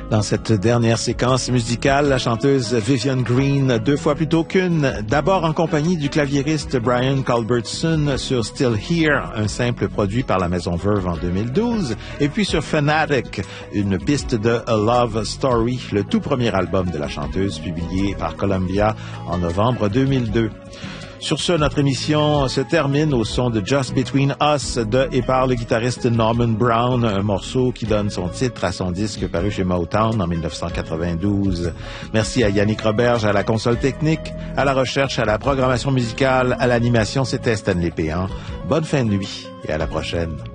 Dans cette dernière séquence musicale, la chanteuse Vivian Green, 2 fois plutôt qu'une, d'abord en compagnie du claviériste Brian Culbertson sur Still Here, un simple produit par la Maison Verve en 2012, et puis sur Fanatic, une piste de A Love Story, le tout premier album de la chanteuse publié par Columbia en novembre 2002. Sur ce, notre émission se termine au son de Just Between Us de et par le guitariste Norman Brown, un morceau qui donne son titre à son disque paru chez Motown en 1992. Merci à Yannick Roberge à la console technique, à la recherche, à la programmation musicale, à l'animation, c'était Stanley Péan. Bonne fin de nuit et à la prochaine.